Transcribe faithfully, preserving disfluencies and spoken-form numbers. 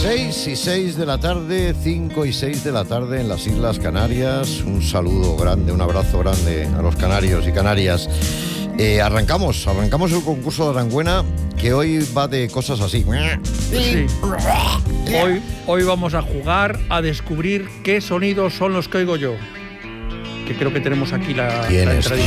seis y seis de la tarde, cinco y seis de la tarde en las Islas Canarias. Un saludo grande, un abrazo grande a los canarios y canarias. Eh, arrancamos, arrancamos el concurso de Aranguena, que hoy va de cosas así. Sí. Hoy, hoy vamos a jugar a descubrir qué sonidos son los que oigo yo. Que creo que tenemos aquí la, ¿Quién la es? entradilla.